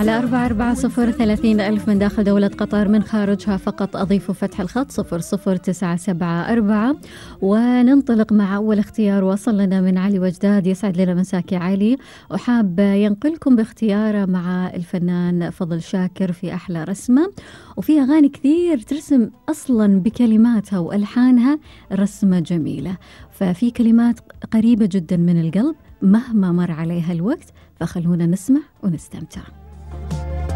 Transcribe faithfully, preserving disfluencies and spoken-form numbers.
على أربعة أربعة صفر ثلاثين ألف من داخل دولة قطر، من خارجها فقط أضيفوا فتح الخط صفر صفر تسعة سبعة أربعة. وننطلق مع أول اختيار وصل لنا من علي وجداد. يسعد لنا مساك يا علي، وحاب ينقلكم باختياره مع الفنان فضل شاكر في أحلى رسمة، وفي أغاني كثير ترسم أصلا بكلماتها وألحانها رسمة جميلة، ففي كلمات قريبة جدا من القلب مهما مر عليها الوقت، فخلونا نسمع ونستمتع.